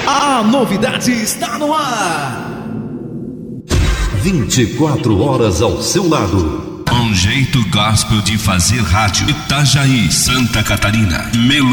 A novidade está no ar. 24 horas ao seu lado. Um jeito gospel de fazer rádio. Itajaí, Santa Catarina.